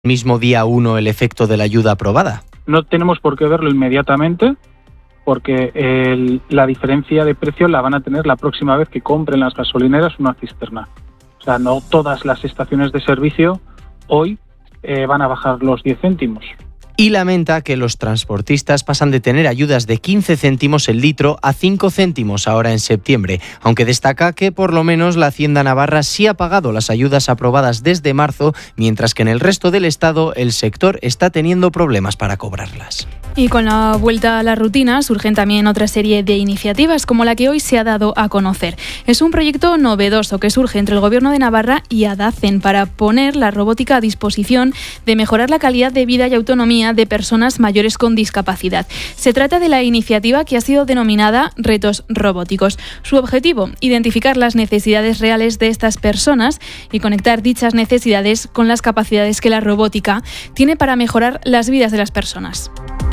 mismo día 1 el efecto de la ayuda aprobada? No tenemos por qué verlo inmediatamente, porque la diferencia de precio la van a tener la próxima vez que compren las gasolineras una cisterna. O sea, no todas las estaciones de servicio hoy van a bajar los 10 céntimos. Y lamenta que los transportistas pasan de tener ayudas de 15 céntimos el litro a 5 céntimos ahora en septiembre, aunque destaca que por lo menos la Hacienda Navarra sí ha pagado las ayudas aprobadas desde marzo, mientras que en el resto del Estado el sector está teniendo problemas para cobrarlas. Y con la vuelta a la rutina surgen también otra serie de iniciativas como la que hoy se ha dado a conocer. Es un proyecto novedoso que surge entre el Gobierno de Navarra y Adacen para poner la robótica a disposición de mejorar la calidad de vida y autonomía de personas mayores con discapacidad. Se trata de la iniciativa que ha sido denominada Retos Robóticos. Su objetivo, identificar las necesidades reales de estas personas y conectar dichas necesidades con las capacidades que la robótica tiene para mejorar las vidas de las personas.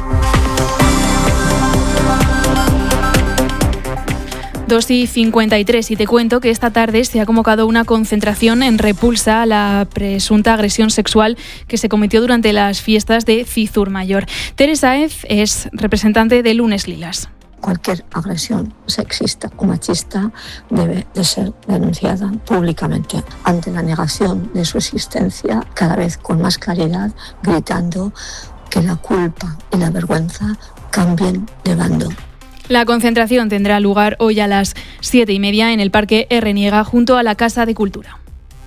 2:53 y te cuento que esta tarde se ha convocado una concentración en repulsa a la presunta agresión sexual que se cometió durante las fiestas de Cizur-Mayor. Teresa Hez es representante de Lunes Lilas. Cualquier agresión sexista o machista debe de ser denunciada públicamente ante la negación de su existencia, cada vez con más claridad, gritando que la culpa y la vergüenza cambien de bando. La concentración tendrá lugar hoy a las 7:30 en el Parque Herreniega junto a la Casa de Cultura.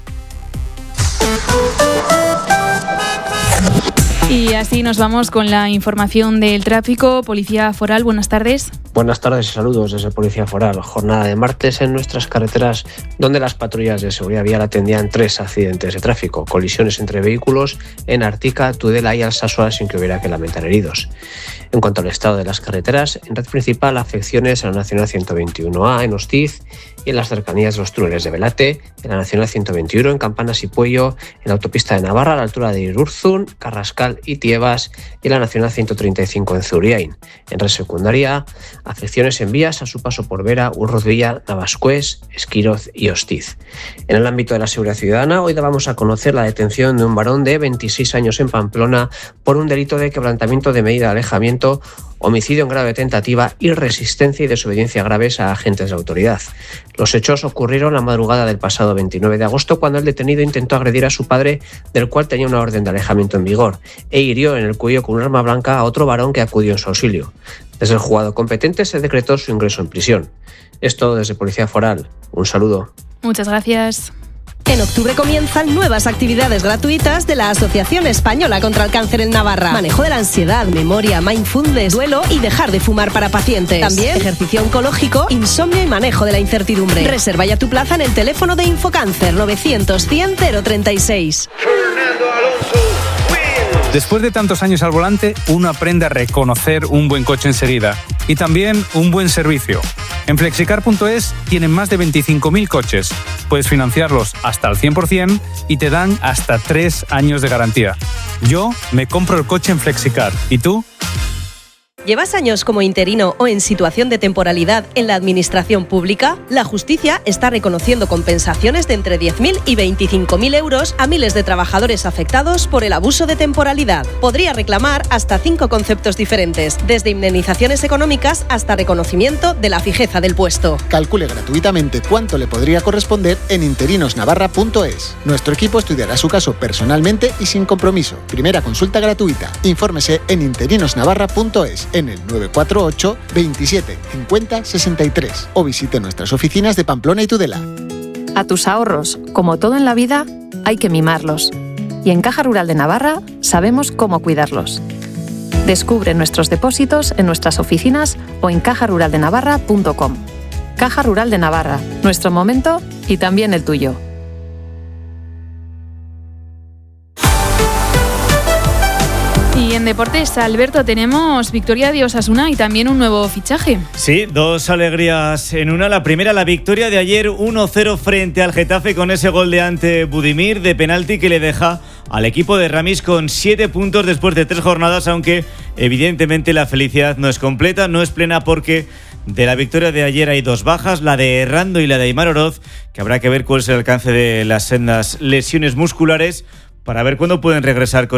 Y así nos vamos con la información del tráfico. Policía Foral, buenas tardes. Buenas tardes y saludos desde Policía Foral. Jornada de martes en nuestras carreteras, donde las patrullas de seguridad vial atendían 3 accidentes de tráfico, colisiones entre vehículos en Artica, Tudela y Alsasua, sin que hubiera que lamentar heridos. En cuanto al estado de las carreteras, en red principal afecciones en la Nacional 121A en Hostiz y en las cercanías de los túneles de Velate, en la Nacional 121 en Campanas y Puello, en la autopista de Navarra a la altura de Irurzun, Carrascal y Tiebas y en la Nacional 135 en Zuriain. En red secundaria, afecciones en vías a su paso por Vera, Urroz-Villa, Navascués, Esquiroz y Hostiz. En el ámbito de la seguridad ciudadana, hoy vamos a conocer la detención de un varón de 26 años en Pamplona por un delito de quebrantamiento de medida de alejamiento, homicidio en grave tentativa y resistencia y desobediencia graves a agentes de autoridad. Los hechos ocurrieron la madrugada del pasado 29 de agosto cuando el detenido intentó agredir a su padre, del cual tenía una orden de alejamiento en vigor, e hirió en el cuello con un arma blanca a otro varón que acudió en su auxilio. Desde el juzgado competente se decretó su ingreso en prisión. Esto desde Policía Foral. Un saludo. Muchas gracias. En octubre comienzan nuevas actividades gratuitas de la Asociación Española contra el Cáncer en Navarra. Manejo de la ansiedad, memoria, mindfulness, duelo y dejar de fumar para pacientes. También ejercicio oncológico, insomnio y manejo de la incertidumbre. Reserva ya tu plaza en el teléfono de Infocáncer 900 100 036. Después de tantos años al volante, uno aprende a reconocer un buen coche enseguida y también un buen servicio. En Flexicar.es tienen más de 25.000 coches. Puedes financiarlos hasta el 100% y te dan hasta 3 años de garantía. Yo me compro el coche en Flexicar. ¿Y tú? ¿Llevas años como interino o en situación de temporalidad en la administración pública? La justicia está reconociendo compensaciones de entre 10.000 y 25.000 euros a miles de trabajadores afectados por el abuso de temporalidad. Podría reclamar hasta 5 conceptos diferentes, desde indemnizaciones económicas hasta reconocimiento de la fijeza del puesto. Calcule gratuitamente cuánto le podría corresponder en interinosnavarra.es. Nuestro equipo estudiará su caso personalmente y sin compromiso. Primera consulta gratuita. Infórmese en interinosnavarra.es. en el 948 27 50 63 o visite nuestras oficinas de Pamplona y Tudela. A tus ahorros, como todo en la vida, hay que mimarlos. Y en Caja Rural de Navarra sabemos cómo cuidarlos. Descubre nuestros depósitos en nuestras oficinas o en cajaruraldenavarra.com. Caja Rural de Navarra, nuestro momento y también el tuyo. Y en deportes, Alberto, tenemos victoria de Osasuna y también un nuevo fichaje. Sí, 2 alegrías en una. La primera, la victoria de ayer 1-0 frente al Getafe con ese gol de Ante Budimir de penalti que le deja al equipo de Ramis con 7 puntos después de 3 jornadas, aunque evidentemente la felicidad no es completa, no es plena porque de la victoria de ayer hay 2 bajas, la de Errando y la de Aimar Oroz, que habrá que ver cuál es el alcance de las sendas lesiones musculares para ver cuándo pueden regresar con